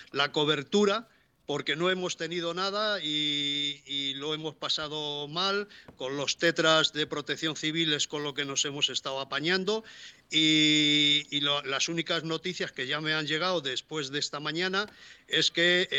la cobertura, porque no hemos tenido nada y lo hemos pasado mal. Con los tetras de protección civil es con lo que nos hemos estado apañando, y las únicas noticias que ya me han llegado después de esta mañana es que,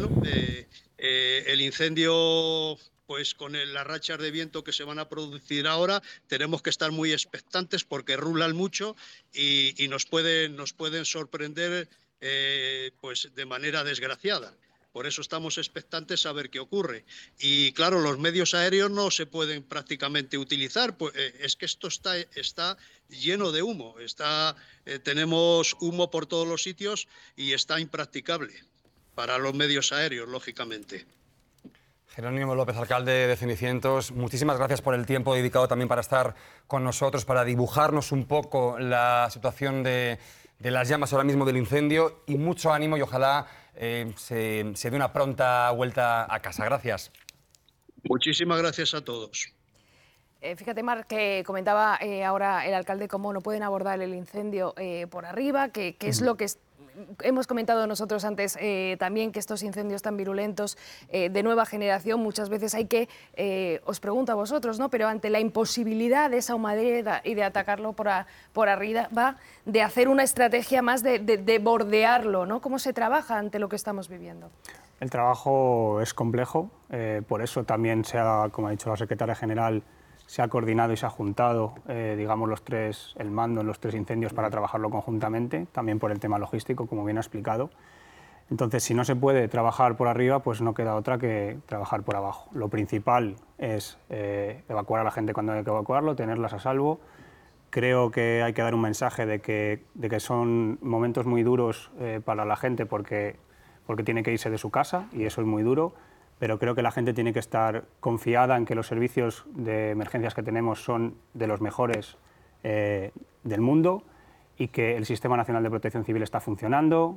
el incendio, pues con las rachas de viento que se van a producir ahora, tenemos que estar muy expectantes porque rulan mucho y nos pueden sorprender, pues de manera desgraciada. Por eso estamos expectantes a ver qué ocurre. Y claro, los medios aéreos no se pueden prácticamente utilizar, pues, es que esto está lleno de humo. Tenemos humo por todos los sitios y está impracticable para los medios aéreos, lógicamente. Jerónimo López, alcalde de Cenicientos, muchísimas gracias por el tiempo dedicado también para estar con nosotros, para dibujarnos un poco la situación de las llamas ahora mismo del incendio, y mucho ánimo y ojalá se dé una pronta vuelta a casa. Gracias. Muchísimas gracias a todos. Fíjate, Marc, que comentaba ahora el alcalde cómo no pueden abordar el incendio por arriba, que es lo que hemos comentado nosotros antes también, que estos incendios tan virulentos de nueva generación muchas veces hay que, os pregunto a vosotros, ¿no? Pero ante la imposibilidad de esa humareda y de atacarlo por arriba, va de hacer una estrategia más de bordearlo, ¿no? ¿Cómo se trabaja ante lo que estamos viviendo? El trabajo es complejo, por eso también como ha dicho la secretaria general, se ha coordinado y se ha juntado, digamos, el mando en los 3 incendios para trabajarlo conjuntamente, también por el tema logístico, como bien ha explicado. Entonces, si no se puede trabajar por arriba, pues no queda otra que trabajar por abajo. Lo principal es evacuar a la gente cuando hay que evacuarlo, tenerlas a salvo. Creo que hay que dar un mensaje de que son momentos muy duros para la gente porque tiene que irse de su casa, y eso es muy duro. Pero creo que la gente tiene que estar confiada en que los servicios de emergencias que tenemos son de los mejores del mundo, y que el Sistema Nacional de Protección Civil está funcionando.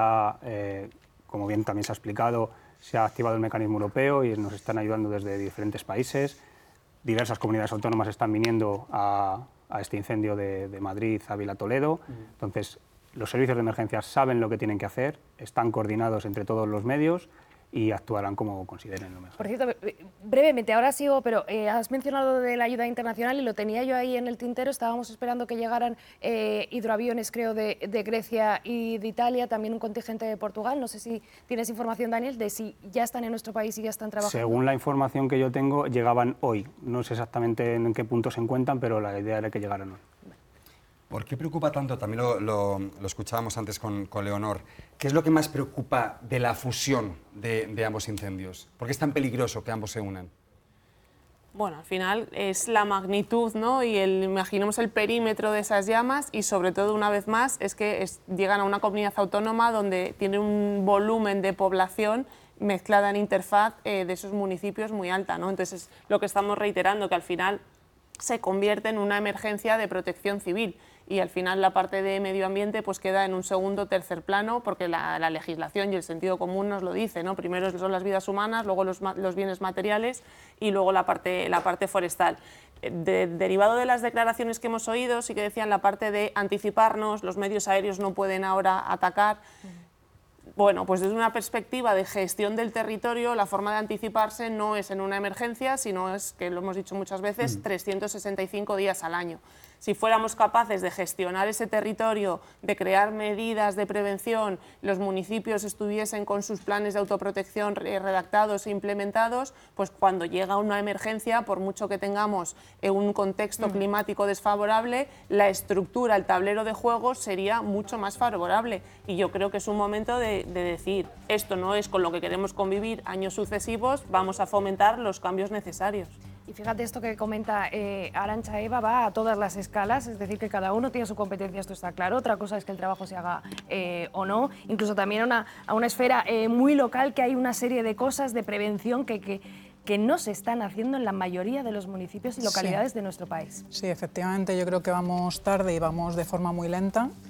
Como bien también se ha explicado, se ha activado el mecanismo europeo y nos están ayudando desde diferentes países. Diversas comunidades autónomas están viniendo a este incendio de Madrid, Ávila, Toledo. Entonces, los servicios de emergencias saben lo que tienen que hacer, están coordinados entre todos los medios y actuarán como consideren lo mejor. Por cierto, brevemente, ahora sigo, pero has mencionado de la ayuda internacional y lo tenía yo ahí en el tintero. Estábamos esperando que llegaran hidroaviones, creo, de Grecia y de Italia, también un contingente de Portugal. No sé si tienes información, Daniel, de si ya están en nuestro país y ya están trabajando. Según la información que yo tengo, llegaban hoy. No sé exactamente en qué punto se encuentran, pero la idea era que llegaran hoy. ¿Por qué preocupa tanto? También lo escuchábamos antes con Leonor. ¿Qué es lo que más preocupa de la fusión de ambos incendios? ¿Por qué es tan peligroso que ambos se unan? Bueno, al final es la magnitud, ¿no? Y imaginemos el perímetro de esas llamas, y sobre todo, una vez más, es que llegan a una comunidad autónoma donde tiene un volumen de población mezclada en interfaz de esos municipios muy alta, ¿no? Entonces es lo que estamos reiterando, que al final se convierte en una emergencia de protección civil, y al final la parte de medio ambiente pues queda en un segundo o tercer plano, porque la legislación y el sentido común nos lo dice, ¿no? Primero son las vidas humanas, luego los bienes materiales y luego la parte forestal. Derivado de las declaraciones que hemos oído, sí que decían la parte de anticiparnos, los medios aéreos no pueden ahora atacar. Bueno, pues desde una perspectiva de gestión del territorio, la forma de anticiparse no es en una emergencia, sino es, que lo hemos dicho muchas veces, 365 días al año. Si fuéramos capaces de gestionar ese territorio, de crear medidas de prevención, los municipios estuviesen con sus planes de autoprotección redactados e implementados, pues cuando llega una emergencia, por mucho que tengamos un contexto climático desfavorable, la estructura, el tablero de juego sería mucho más favorable. Y yo creo que es un momento de decir, esto no es con lo que queremos convivir años sucesivos, vamos a fomentar los cambios necesarios. Y fíjate, esto que comenta Arantxa Eva va a todas las escalas, es decir, que cada uno tiene su competencia, esto está claro. Otra cosa es que el trabajo se haga o no, incluso también a una esfera muy local, que hay una serie de cosas de prevención que no se están haciendo en la mayoría de los municipios y localidades de nuestro país. Sí, efectivamente, yo creo que vamos tarde y vamos de forma muy lenta.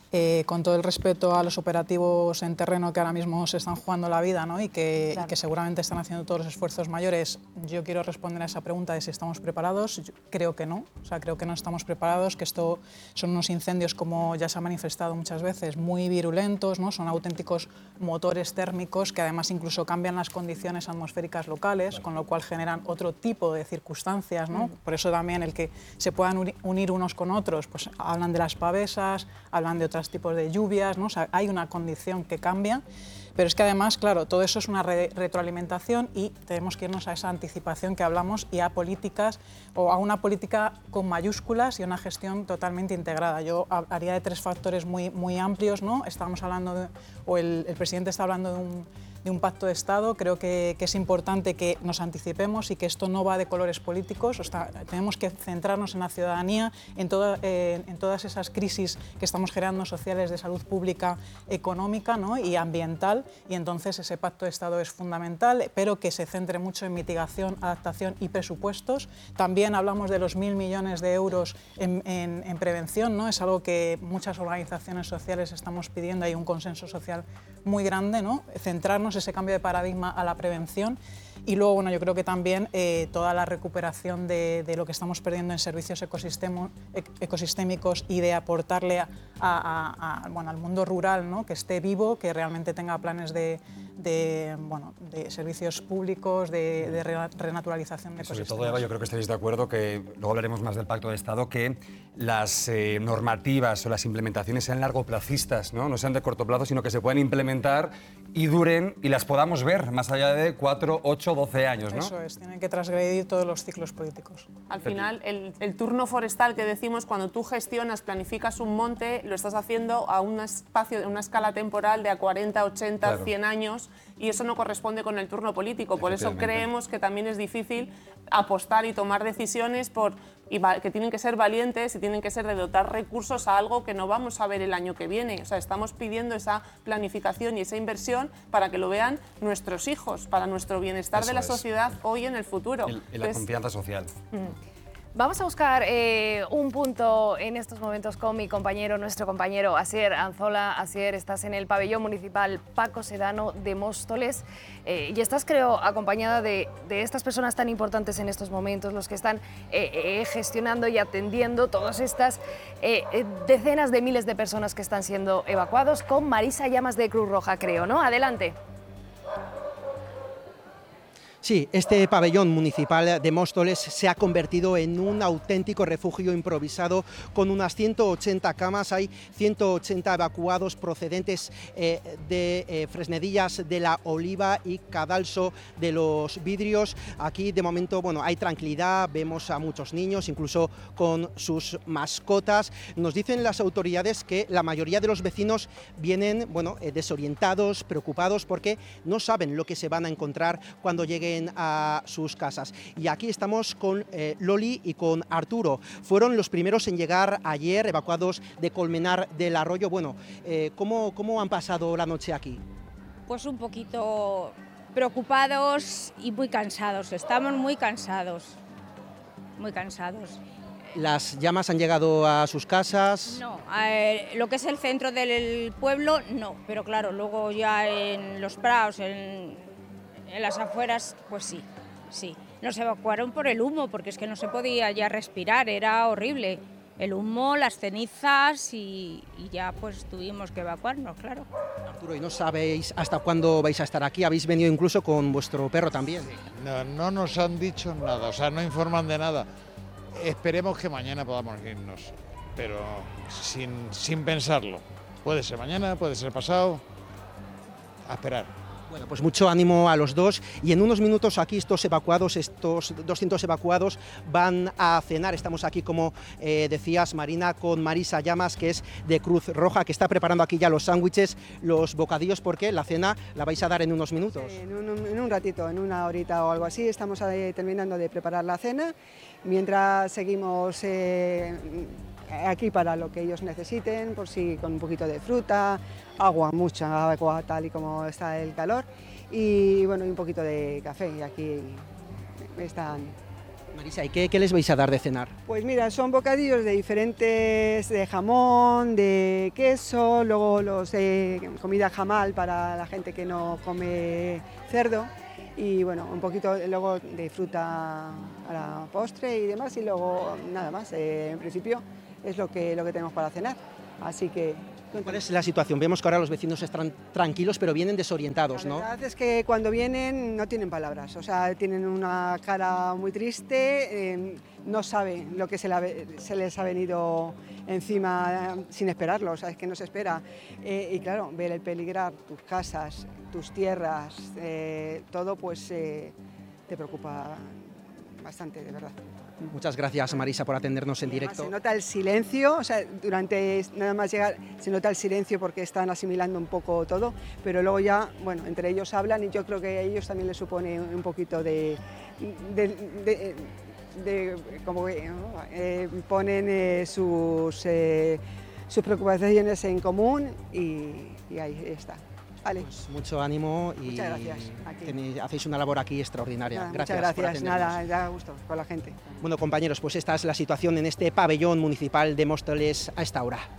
con todo el respeto a los operativos en terreno que ahora mismo se están jugando la vida, ¿no? y que seguramente están haciendo todos los esfuerzos mayores, yo quiero responder a esa pregunta de si estamos preparados. Yo creo que no, o sea, creo que no estamos preparados, que esto son unos incendios, como ya se ha manifestado muchas veces, muy virulentos, ¿no? Son auténticos motores térmicos que además incluso cambian las condiciones atmosféricas locales, con lo cual generan otro tipo de circunstancias, ¿no? Por eso también el que se puedan unir unos con otros, pues hablan de las pavesas, hablan de otros tipos de lluvias, ¿no? O sea, hay una condición que cambia, pero es que además, claro, todo eso es una retroalimentación y tenemos que irnos a esa anticipación que hablamos y a políticas, o a una política con mayúsculas y una gestión totalmente integrada. Yo haría de 3 factores muy amplios, ¿no? Estábamos hablando el presidente está hablando de un pacto de Estado. Creo que es importante que nos anticipemos y que esto no va de colores políticos. O sea, tenemos que centrarnos en la ciudadanía, en todas esas crisis que estamos generando sociales, de salud pública, económica, ¿no? y ambiental, y entonces ese pacto de Estado es fundamental, pero que se centre mucho en mitigación, adaptación y presupuestos. También hablamos de los 1.000 millones de euros en prevención, ¿no? Es algo que muchas organizaciones sociales estamos pidiendo, hay un consenso social muy grande, ¿no? Centrarnos ese cambio de paradigma a la prevención. Y luego, bueno, yo creo que también toda la recuperación de lo que estamos perdiendo en servicios ecosistémicos y de aportarle al mundo rural, ¿no? Que esté vivo, que realmente tenga planes de servicios públicos, de renaturalización de ecosistemas. Sobre todo, Eva, yo creo que estaréis de acuerdo, que luego hablaremos más del Pacto de Estado, que las normativas o las implementaciones sean largoplacistas, ¿no? No sean de corto plazo, sino que se puedan implementar y duren y las podamos ver más allá de 4, 8, 12 años, ¿no? Eso es, tienen que transgredir todos los ciclos políticos. Al final, el turno forestal que decimos, cuando tú gestionas, planificas un monte, lo estás haciendo a un espacio, una escala temporal de a 40, 80, claro, 100 años, y eso no corresponde con el turno político. Por eso creemos que también es difícil apostar y tomar decisiones que tienen que ser valientes y tienen que ser de dotar recursos a algo que no vamos a ver el año que viene. O sea, estamos pidiendo esa planificación y esa inversión para que lo vean nuestros hijos, para nuestro bienestar de la sociedad hoy y en el futuro. Y la confianza social. Vamos a buscar un punto en estos momentos con mi compañero, nuestro compañero Asier Anzola. Asier, estás en el pabellón municipal Paco Sedano de Móstoles y estás, creo, acompañada de estas personas tan importantes en estos momentos, los que están gestionando y atendiendo todas estas decenas de miles de personas que están siendo evacuados, con Marisa Llamas de Cruz Roja, creo, ¿no? Adelante. Sí, este pabellón municipal de Móstoles se ha convertido en un auténtico refugio improvisado con unas 180 camas. Hay 180 evacuados procedentes de Fresnedillas de la Oliva y Cadalso de los Vidrios. Aquí de momento, bueno, hay tranquilidad, vemos a muchos niños, incluso con sus mascotas. Nos dicen las autoridades que la mayoría de los vecinos vienen, bueno, desorientados, preocupados, porque no saben lo que se van a encontrar cuando lleguen a sus casas. Y aquí estamos con Loli y con Arturo. Fueron los primeros en llegar ayer, evacuados de Colmenar del Arroyo. Bueno, ¿cómo han pasado la noche aquí? Pues un poquito preocupados y muy cansados. Estamos muy cansados. Muy cansados. ¿Las llamas han llegado a sus casas? No, lo que es el centro del pueblo, no. Pero claro, luego ya en los prados, en las afueras, pues sí. Nos evacuaron por el humo, porque es que no se podía ya respirar, era horrible. El humo, las cenizas y ya pues tuvimos que evacuarnos, claro. Arturo, ¿y no sabéis hasta cuándo vais a estar aquí? ¿Habéis venido incluso con vuestro perro también? No nos han dicho nada, o sea, no informan de nada. Esperemos que mañana podamos irnos, pero sin pensarlo. Puede ser mañana, puede ser pasado, a esperar. Bueno, pues mucho ánimo a los dos, y en unos minutos aquí estos 200 evacuados van a cenar. Estamos aquí, como decías, Marina, con Marisa Llamas, que es de Cruz Roja, que está preparando aquí ya los sándwiches, los bocadillos, porque la cena la vais a dar en unos minutos. Sí, en un ratito, en una horita o algo así, estamos terminando de preparar la cena, mientras seguimos aquí para lo que ellos necesiten, por si con un poquito de fruta, mucha agua tal y como está el calor, y bueno, y un poquito de café, y aquí están. Marisa, ¿y qué les vais a dar de cenar? Pues mira, son bocadillos de diferentes, de jamón, de queso, luego los de comida jamal para la gente que no come cerdo y bueno, un poquito luego de fruta para postre y demás y luego nada más, en principio es lo que tenemos para cenar, así que... ¿Cuál es la situación? Vemos que ahora los vecinos están tranquilos, pero vienen desorientados, ¿no? La verdad es que cuando vienen no tienen palabras, o sea, tienen una cara muy triste, no saben lo que se les ha venido encima sin esperarlo, o sea, es que no se espera. Y claro, ver el peligrar tus casas, tus tierras, todo, pues te preocupa bastante, de verdad. Muchas gracias, Marisa, por atendernos en directo. Se nota el silencio, o sea, durante nada más llegar se nota el silencio porque están asimilando un poco todo, pero luego ya, bueno, entre ellos hablan y yo creo que a ellos también les supone un poquito de como ponen sus preocupaciones en común y ahí está. Vale. Pues mucho ánimo y muchas gracias. Hacéis una labor aquí extraordinaria. Nada, gracias. Muchas por gracias, nada, da gusto con la gente. Bueno, compañeros, pues esta es la situación en este pabellón municipal de Móstoles a esta hora.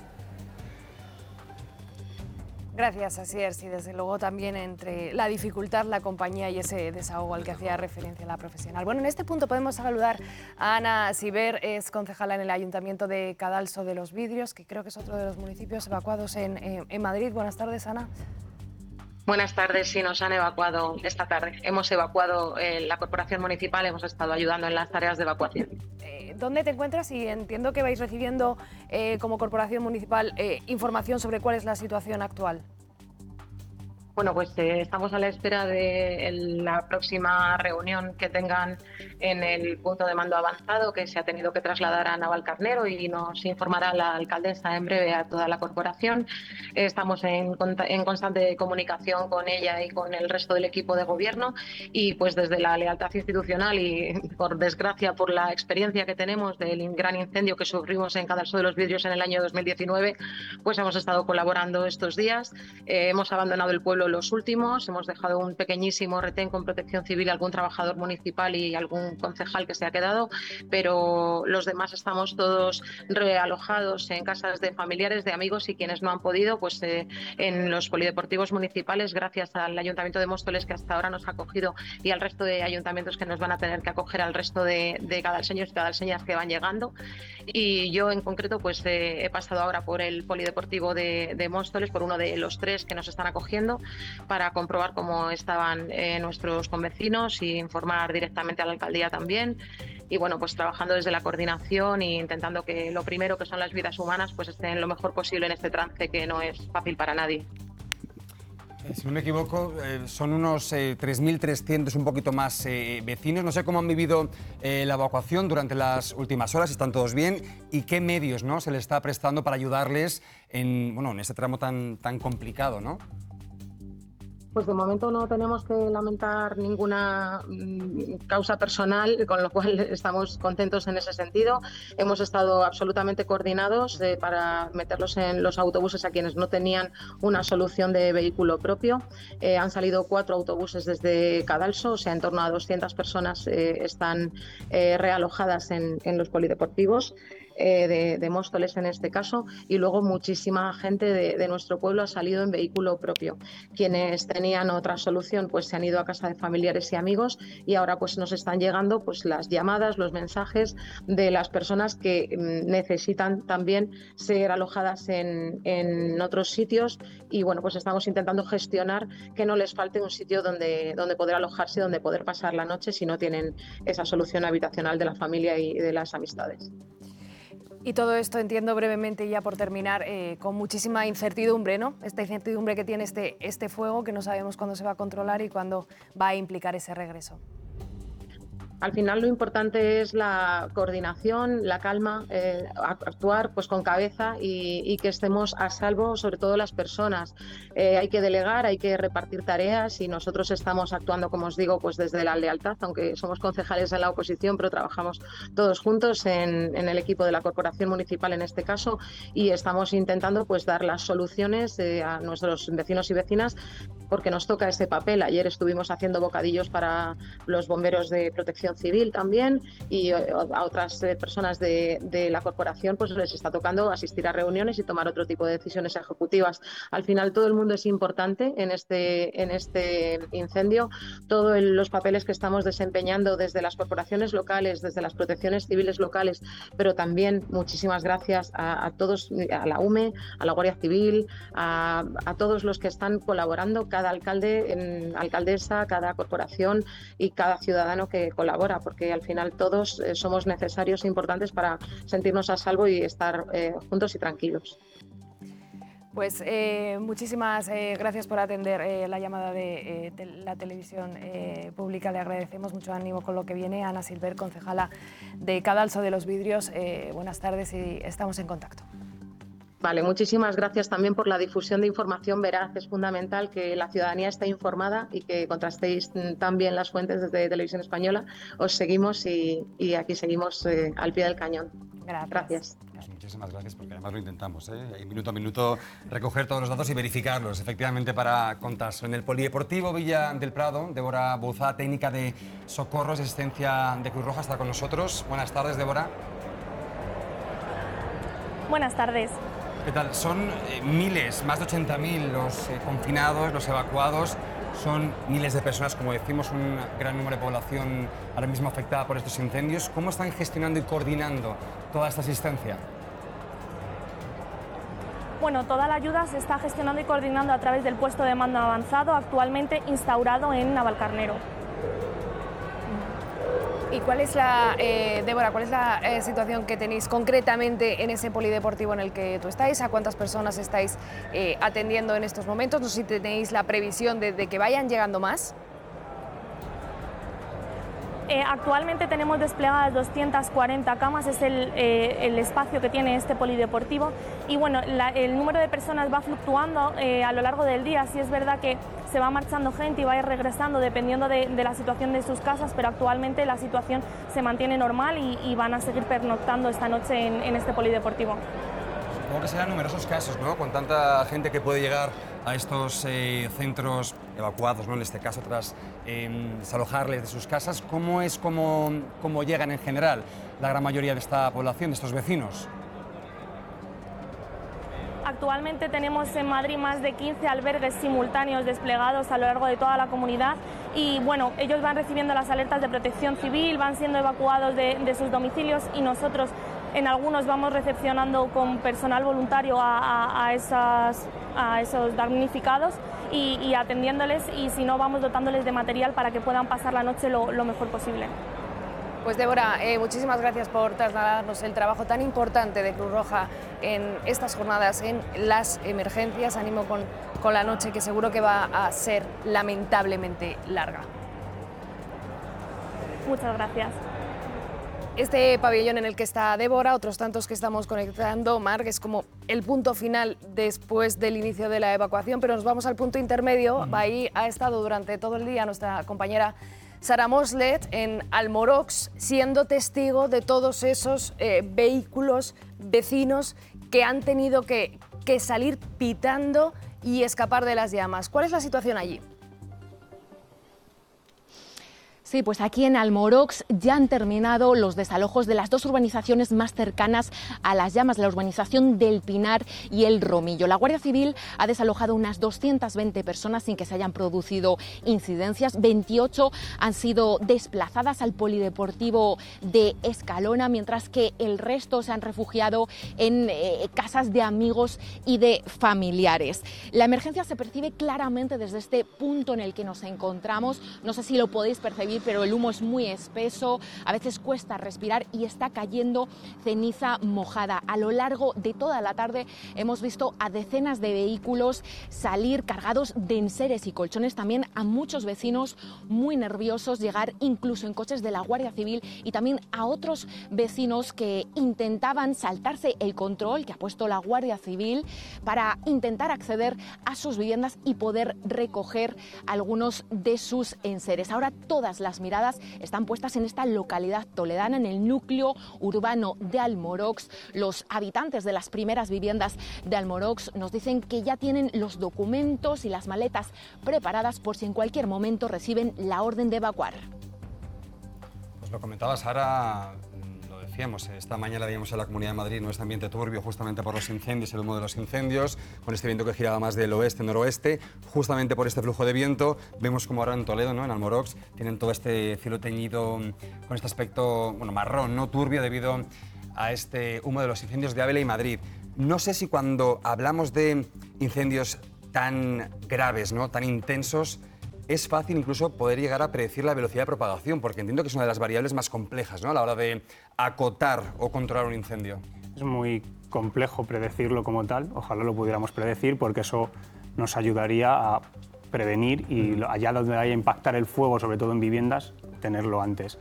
Gracias, Asier. Sí, desde luego también entre la dificultad, la compañía y ese desahogo al que hacía referencia la profesional. Bueno, en este punto podemos saludar a Ana Siber, es concejala en el Ayuntamiento de Cadalso de los Vidrios, que creo que es otro de los municipios evacuados en Madrid. Buenas tardes, Ana. Buenas tardes, sí, nos han evacuado esta tarde. Hemos evacuado la corporación municipal, hemos estado ayudando en las tareas de evacuación. ¿Dónde te encuentras? Y entiendo que vais recibiendo como corporación municipal información sobre cuál es la situación actual. Bueno, pues estamos a la espera de la próxima reunión que tengan en el punto de mando avanzado, que se ha tenido que trasladar a Navalcarnero, y nos informará la alcaldesa en breve a toda la corporación. Estamos en constante comunicación con ella y con el resto del equipo de gobierno, y pues desde la lealtad institucional y, por desgracia, por la experiencia que tenemos del gran incendio que sufrimos en Cadalso de los Vidrios en el año 2019, pues hemos estado colaborando estos días. Hemos abandonado el pueblo los últimos, hemos dejado un pequeñísimo retén con protección civil, algún trabajador municipal y algún concejal que se ha quedado, pero los demás estamos todos realojados en casas de familiares, de amigos, y quienes no han podido, pues en los polideportivos municipales, gracias al Ayuntamiento de Móstoles, que hasta ahora nos ha acogido, y al resto de ayuntamientos que nos van a tener que acoger al resto de cadalseños y cadalseñas que van llegando. Y yo en concreto pues he pasado ahora por el polideportivo de Móstoles, por uno de los 3 que nos están acogiendo, para comprobar cómo estaban nuestros convecinos y informar directamente a la alcaldía también. Y bueno, pues trabajando desde la coordinación e intentando que lo primero, que son las vidas humanas, pues estén lo mejor posible en este trance que no es fácil para nadie. Si no me equivoco, son unos 3.300, un poquito más, vecinos. No sé cómo han vivido la evacuación durante las últimas horas, si están todos bien, y qué medios, ¿no?, se les está prestando para ayudarles en este tramo tan complicado, ¿no? Pues de momento no tenemos que lamentar ninguna causa personal, con lo cual estamos contentos en ese sentido. Hemos estado absolutamente coordinados para meterlos en los autobuses a quienes no tenían una solución de vehículo propio. Han salido 4 autobuses desde Cadalso, o sea, en torno a 200 personas están realojadas en los polideportivos de Móstoles en este caso, y luego muchísima gente de nuestro pueblo ha salido en vehículo propio. Quienes tenían otra solución pues se han ido a casa de familiares y amigos, y ahora pues nos están llegando pues las llamadas, los mensajes de las personas que necesitan también ser alojadas en otros sitios, y bueno, pues estamos intentando gestionar que no les falte un sitio donde poder alojarse, donde poder pasar la noche si no tienen esa solución habitacional de la familia y de las amistades. Y todo esto, entiendo brevemente, ya por terminar, con muchísima incertidumbre, ¿no? Esta incertidumbre que tiene este fuego, que no sabemos cuándo se va a controlar y cuándo va a implicar ese regreso. Al final lo importante es la coordinación, la calma, actuar pues con cabeza y que estemos a salvo, sobre todo las personas. Hay que delegar, hay que repartir tareas, y nosotros estamos actuando, como os digo, pues desde la lealtad, aunque somos concejales en la oposición, pero trabajamos todos juntos en el equipo de la corporación municipal en este caso, y estamos intentando pues dar las soluciones a nuestros vecinos y vecinas, porque nos toca ese papel. Ayer estuvimos haciendo bocadillos para los bomberos de protección Protección Civil también, y a otras personas de la corporación pues les está tocando asistir a reuniones y tomar otro tipo de decisiones ejecutivas. Al final todo el mundo es importante en este incendio, todos los papeles que estamos desempeñando desde las corporaciones locales, desde las protecciones civiles locales, pero también muchísimas gracias a todos, a la UME, a la Guardia Civil, a todos los que están colaborando, cada alcalde, alcaldesa, cada corporación y cada ciudadano que colabora, porque al final todos somos necesarios e importantes para sentirnos a salvo y estar juntos y tranquilos. Pues muchísimas gracias por atender la llamada de la televisión pública. Le agradecemos mucho ánimo con lo que viene. Ana Silver, concejala de Cadalso de los Vidrios. Buenas tardes y estamos en contacto. Vale, muchísimas gracias también por la difusión de información veraz. Es fundamental que la ciudadanía esté informada y que contrastéis también las fuentes desde Televisión Española. Os seguimos y aquí seguimos al pie del cañón. Gracias. Pues muchísimas gracias, porque además lo intentamos, y minuto a minuto recoger todos los datos y verificarlos, efectivamente, para contarse. En el Polideportivo Villa del Prado, Débora Bouzá, técnica de socorros y asistencia de Cruz Roja, está con nosotros. Buenas tardes, Débora. Buenas tardes. ¿Qué tal? Son miles, más de 80.000 los confinados, los evacuados. Son miles de personas, como decimos, un gran número de población ahora mismo afectada por estos incendios. ¿Cómo están gestionando y coordinando toda esta asistencia? Bueno, toda la ayuda se está gestionando y coordinando a través del puesto de mando avanzado actualmente instaurado en Navalcarnero. ¿Y cuál es la, Débora, cuál es la situación que tenéis concretamente en ese polideportivo en el que tú estáis? ¿A cuántas personas estáis atendiendo en estos momentos? No sé si tenéis la previsión de que vayan llegando más. Actualmente tenemos desplegadas 240 camas, es el espacio que tiene este polideportivo. Y bueno, el número de personas va fluctuando a lo largo del día. Sí es verdad que se va marchando gente y va a ir regresando dependiendo de la situación de sus casas, pero actualmente la situación se mantiene normal y van a seguir pernoctando esta noche en este polideportivo. Supongo que serán numerosos casos, ¿no? Con tanta gente que puede llegar a estos centros evacuados, ¿no? En este caso, tras desalojarles de sus casas. ¿Cómo llegan en general la gran mayoría de esta población, de estos vecinos? Actualmente tenemos en Madrid más de 15 albergues simultáneos desplegados a lo largo de toda la comunidad y bueno, ellos van recibiendo las alertas de protección civil, van siendo evacuados de sus domicilios y nosotros en algunos vamos recepcionando con personal voluntario a esos damnificados y atendiéndoles, y si no vamos dotándoles de material para que puedan pasar la noche lo mejor posible. Pues Débora, muchísimas gracias por trasladarnos el trabajo tan importante de Cruz Roja en estas jornadas, en las emergencias. Ánimo con la noche, que seguro que va a ser lamentablemente larga. Muchas gracias. Este pabellón en el que está Débora, otros tantos que estamos conectando, Marc, es como el punto final después del inicio de la evacuación, pero nos vamos al punto intermedio. Ahí ha estado durante todo el día nuestra compañera Sara Moslet en Almorox, siendo testigo de todos esos vehículos vecinos que han tenido que salir pitando y escapar de las llamas. ¿Cuál es la situación allí? Sí, pues aquí en Almorox ya han terminado los desalojos de las dos urbanizaciones más cercanas a las llamas, la urbanización del Pinar y el Romillo. La Guardia Civil ha desalojado unas 220 personas sin que se hayan producido incidencias. 28 han sido desplazadas al polideportivo de Escalona, mientras que el resto se han refugiado en casas de amigos y de familiares. La emergencia se percibe claramente desde este punto en el que nos encontramos. No sé si lo podéis percibir, pero el humo es muy espeso, a veces cuesta respirar y está cayendo ceniza mojada. A lo largo de toda la tarde hemos visto a decenas de vehículos salir cargados de enseres y colchones, también a muchos vecinos muy nerviosos llegar incluso en coches de la Guardia Civil, y también a otros vecinos que intentaban saltarse el control que ha puesto la Guardia Civil para intentar acceder a sus viviendas y poder recoger algunos de sus enseres. Ahora todas las miradas están puestas en esta localidad toledana, en el núcleo urbano de Almorox. Los habitantes de las primeras viviendas de Almorox nos dicen que ya tienen los documentos y las maletas preparadas por si en cualquier momento reciben la orden de evacuar. Lo comentaba Sara, lo decíamos, esta mañana veíamos en la Comunidad de Madrid, ¿no?, este ambiente turbio justamente por los incendios, el humo de los incendios, con este viento que giraba más del oeste-noroeste, justamente por este flujo de viento. Vemos como ahora en Toledo, ¿no?, en Almorox, tienen todo este cielo teñido con este aspecto, bueno, marrón, ¿no?, turbio, debido a este humo de los incendios de Ávila y Madrid. No sé si cuando hablamos de incendios tan graves, ¿no?, tan intensos, es fácil incluso poder llegar a predecir la velocidad de propagación, porque entiendo que es una de las variables más complejas, ¿no?, a la hora de acotar o controlar un incendio. Es muy complejo predecirlo como tal, ojalá lo pudiéramos predecir, porque eso nos ayudaría a prevenir y allá donde vaya a impactar el fuego, sobre todo en viviendas, tenerlo antes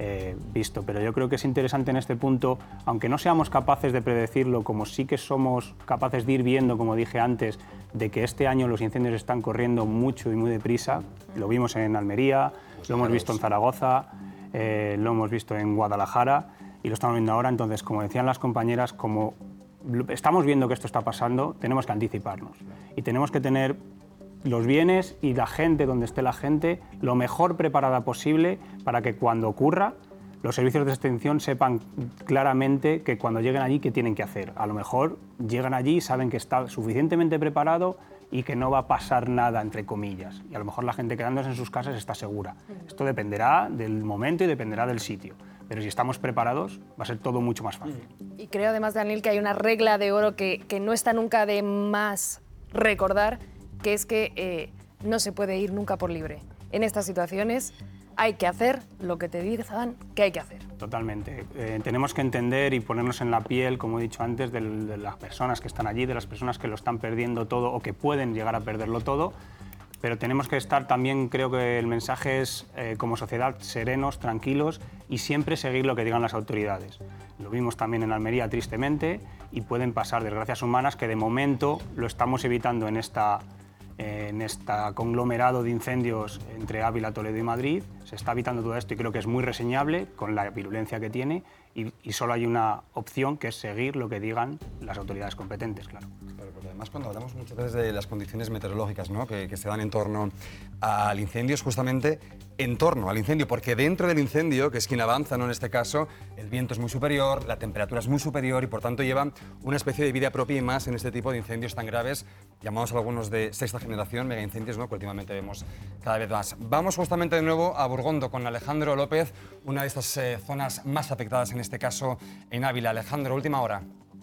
visto. Pero yo creo que es interesante en este punto, aunque no seamos capaces de predecirlo, como sí que somos capaces de ir viendo, como dije antes, de que este año los incendios están corriendo mucho y muy deprisa. Lo vimos en Almería, lo hemos visto en Zaragoza, lo hemos visto en Guadalajara y lo estamos viendo ahora. Entonces, como decían las compañeras, como estamos viendo que esto está pasando, tenemos que anticiparnos y tenemos que tener los bienes y la gente, donde esté la gente, lo mejor preparada posible para que cuando ocurra, los servicios de extinción sepan claramente que cuando lleguen allí, ¿qué tienen que hacer? A lo mejor llegan allí y saben que está suficientemente preparado y que no va a pasar nada, entre comillas. Y a lo mejor la gente quedándose en sus casas está segura. Esto dependerá del momento y dependerá del sitio. Pero si estamos preparados, va a ser todo mucho más fácil. Y creo además, Daniel, que hay una regla de oro que no está nunca de más recordar, que es que no se puede ir nunca por libre. En estas situaciones hay que hacer lo que te digan que hay que hacer. Totalmente. Tenemos que entender y ponernos en la piel, como he dicho antes, de las personas que están allí, de las personas que lo están perdiendo todo o que pueden llegar a perderlo todo. Pero tenemos que estar también, creo que el mensaje es, como sociedad, serenos, tranquilos y siempre seguir lo que digan las autoridades. Lo vimos también en Almería, tristemente, y pueden pasar desgracias humanas que de momento lo estamos evitando en este conglomerado de incendios entre Ávila, Toledo y Madrid. Se está evitando todo esto y creo que es muy reseñable con la virulencia que tiene y solo hay una opción, que es seguir lo que digan las autoridades competentes, claro. Claro, porque además cuando hablamos muchas veces de las condiciones meteorológicas, ¿no?, que se dan en torno al incendio, es justamente en torno al incendio, porque dentro del incendio, que es quien avanza, ¿no?, en este caso, el viento es muy superior, la temperatura es muy superior y por tanto lleva una especie de vida propia y más en este tipo de incendios tan graves, llamados algunos de sexta generación, mega incendios, ¿no?, que últimamente vemos cada vez más. Vamos justamente de nuevo a Burgondo con Alejandro López, una de estas zonas más afectadas en este caso en Ávila. Alejandro, última hora.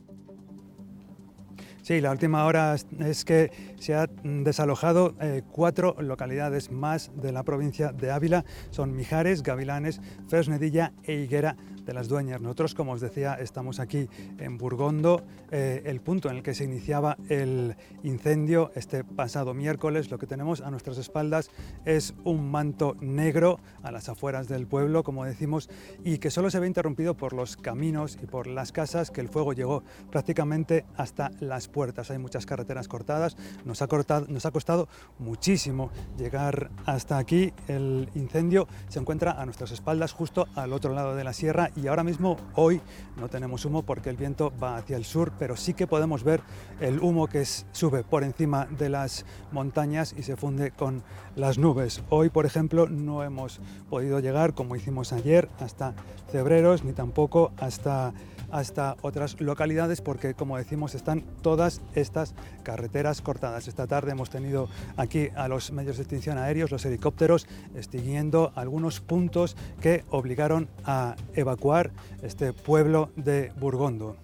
Sí, la última hora es que se ha desalojado 4 localidades más de la provincia de Ávila. Son Mijares, Gavilanes, Fresnedilla e Higuera de las Dueñas. Nosotros, como os decía, estamos aquí en Burgondo, el punto en el que se iniciaba el incendio este pasado miércoles. Lo que tenemos a nuestras espaldas es un manto negro a las afueras del pueblo, como decimos, y que solo se ve interrumpido por los caminos y por las casas, que el fuego llegó prácticamente hasta las puertas. Hay muchas carreteras cortadas, nos ha costado muchísimo llegar hasta aquí. El incendio se encuentra a nuestras espaldas, justo al otro lado de la sierra, y ahora mismo, hoy, no tenemos humo porque el viento va hacia el sur, pero sí que podemos ver el humo que sube por encima de las montañas y se funde con las nubes. Hoy, por ejemplo, no hemos podido llegar, como hicimos ayer, hasta Cebreros, ni tampoco hasta otras localidades, porque, como decimos, están todas estas carreteras cortadas. Esta tarde hemos tenido aquí a los medios de extinción aéreos, los helicópteros, siguiendo algunos puntos que obligaron a evacuar este pueblo de Burgondo.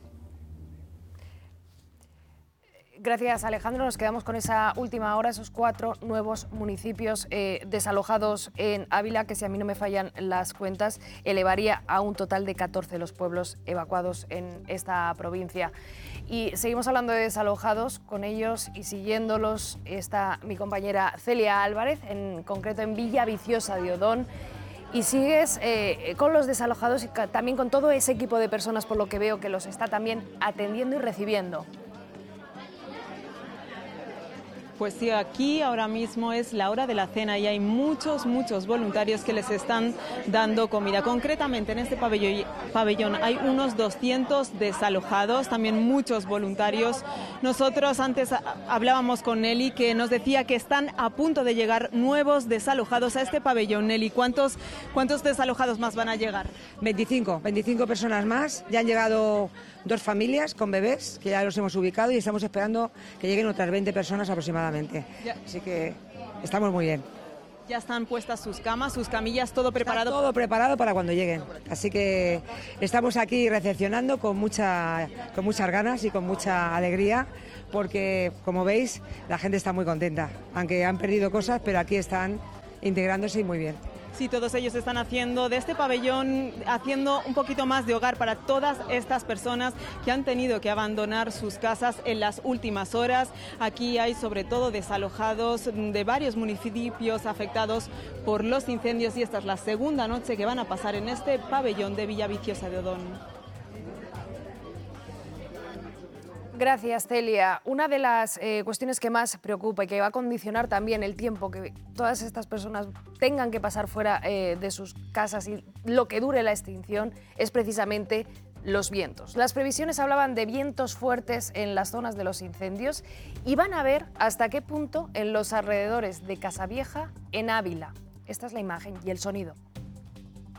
Gracias, Alejandro. Nos quedamos con esa última hora, esos 4 nuevos municipios desalojados en Ávila, que, si a mí no me fallan las cuentas, elevaría a un total de 14 los pueblos evacuados en esta provincia. Y seguimos hablando de desalojados. Con ellos y siguiéndolos está mi compañera Celia Álvarez, en concreto en Villaviciosa de Odón. Y sigues con los desalojados y también con todo ese equipo de personas, por lo que veo, que los está también atendiendo y recibiendo. Pues sí, aquí ahora mismo es la hora de la cena y hay muchos voluntarios que les están dando comida. Concretamente en este pabellón hay unos 200 desalojados, también muchos voluntarios. Nosotros antes hablábamos con Nelly, que nos decía que están a punto de llegar nuevos desalojados a este pabellón. Nelly, ¿cuántos desalojados más van a llegar? 25 personas más. Ya han llegado 2 familias con bebés, que ya los hemos ubicado, y estamos esperando que lleguen otras 20 personas aproximadamente. Así que estamos muy bien. Ya están puestas sus camas, sus camillas, todo preparado. Está todo preparado para cuando lleguen. Así que estamos aquí recepcionando con muchas ganas y con mucha alegría, porque como veis la gente está muy contenta, aunque han perdido cosas, pero aquí están integrándose y muy bien. Sí, todos ellos están haciendo de este pabellón, haciendo un poquito más de hogar para todas estas personas que han tenido que abandonar sus casas en las últimas horas. Aquí hay sobre todo desalojados de varios municipios afectados por los incendios y esta es la segunda noche que van a pasar en este pabellón de Villaviciosa de Odón. Gracias, Celia. Una de las cuestiones que más preocupa y que va a condicionar también el tiempo que todas estas personas tengan que pasar fuera de sus casas y lo que dure la extinción es precisamente los vientos. Las previsiones hablaban de vientos fuertes en las zonas de los incendios y van a ver hasta qué punto en los alrededores de Casavieja, en Ávila. Esta es la imagen y el sonido.